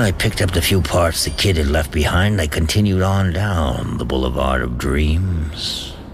I picked up the few parts the kid had left behind. I continued on down the Boulevard of Dreams.